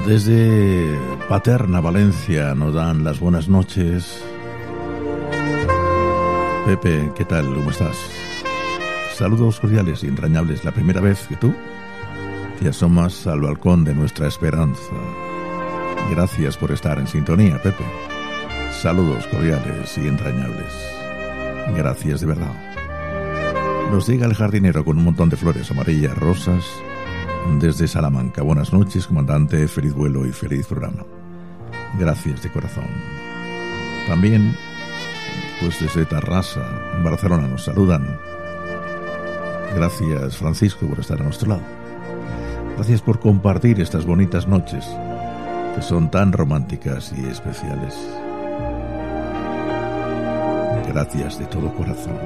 Desde Paterna, Valencia, nos dan las buenas noches. Pepe, ¿qué tal? ¿Cómo estás? Saludos cordiales y entrañables. La primera vez que tú te asomas al balcón de nuestra esperanza. Gracias por estar en sintonía, Pepe. Saludos cordiales y entrañables. Gracias de verdad. Nos llega el jardinero con un montón de flores amarillas, rosas, desde Salamanca. Buenas noches, comandante. Feliz vuelo y feliz programa. Gracias de corazón. También, pues desde Tarrasa, Barcelona, nos saludan. Gracias, Francisco, por estar a nuestro lado. Gracias por compartir estas bonitas noches que son tan románticas y especiales. Gracias de todo corazón.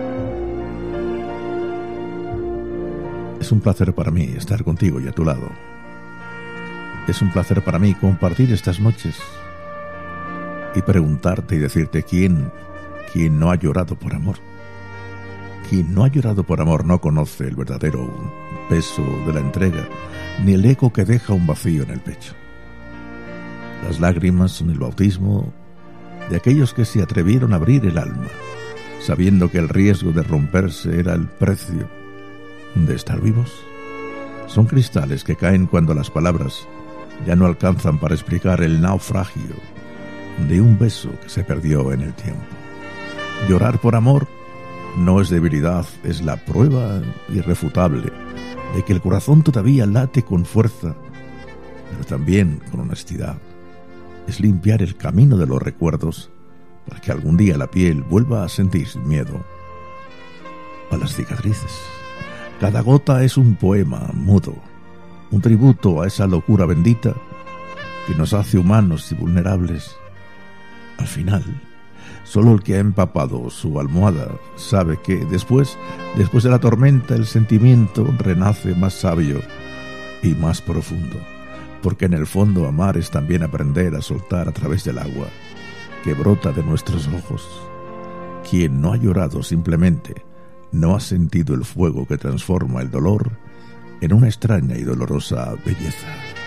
Es un placer para mí estar contigo y a tu lado. Es un placer para mí compartir estas noches y preguntarte y decirte quién no ha llorado por amor. Quien no ha llorado por amor no conoce el verdadero peso de la entrega, ni el eco que deja un vacío en el pecho. Las lágrimas son el bautismo de aquellos que se atrevieron a abrir el alma, sabiendo que el riesgo de romperse era el precio de estar vivos. Son cristales que caen cuando las palabras ya no alcanzan para explicar el naufragio de un beso que se perdió en el tiempo. Llorar por amor no es debilidad, es la prueba irrefutable de que el corazón todavía late con fuerza, pero también con honestidad. Es limpiar el camino de los recuerdos para que algún día la piel vuelva a sentir miedo a las cicatrices. Cada gota es un poema mudo, un tributo a esa locura bendita que nos hace humanos y vulnerables. Al final, solo el que ha empapado su almohada sabe que después de la tormenta, el sentimiento renace más sabio y más profundo, porque en el fondo amar es también aprender a soltar a través del agua que brota de nuestros ojos. Quien no ha llorado simplemente no ha sentido el fuego que transforma el dolor en una extraña y dolorosa belleza.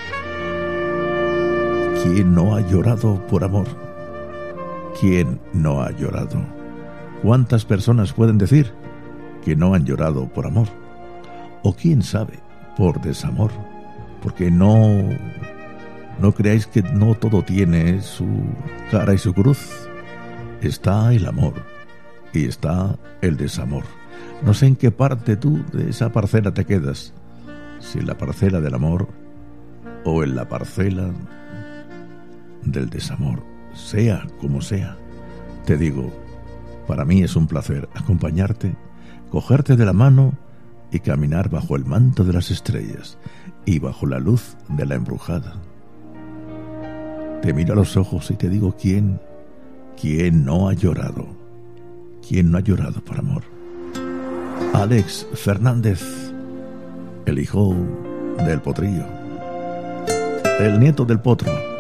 ¿Quién no ha llorado por amor? ¿Quién no ha llorado? ¿Cuántas personas pueden decir que no han llorado por amor? O quién sabe, por desamor. Porque no creáis que no todo tiene su cara y su cruz. Está el amor y está el desamor. No sé en qué parte tú de esa parcela te quedas, si en la parcela del amor o en la parcela del desamor. Sea como sea, te digo, para mí es un placer acompañarte, cogerte de la mano y caminar bajo el manto de las estrellas y bajo la luz de la embrujada. Te miro a los ojos y te digo ¿quién no ha llorado? ¿Quién no ha llorado por amor? Alex Fernández, el hijo del potrillo, el nieto del potro.